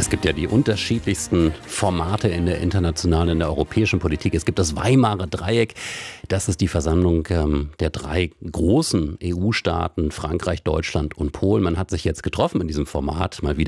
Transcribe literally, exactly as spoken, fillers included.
Es gibt ja die unterschiedlichsten Formate in der internationalen, in der europäischen Politik. Es gibt das Weimarer Dreieck. Das ist die Versammlung ähm, der drei großen E U-Staaten, Frankreich, Deutschland und Polen. Man hat sich jetzt getroffen in diesem Format mal wieder.